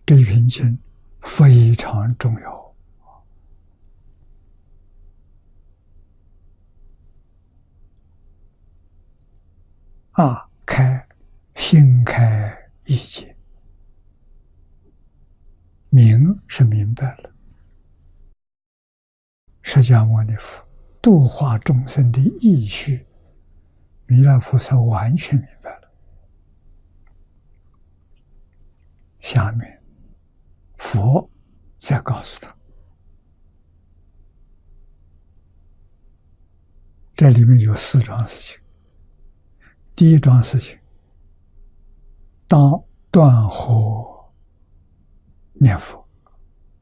这一篇经非常重要啊！心开意解，明是明白了，释迦牟尼佛度化众生的意趣，弥勒菩萨完全明白了。下面佛再告诉他，这里面有4桩事情。第一桩事情，当断火念佛。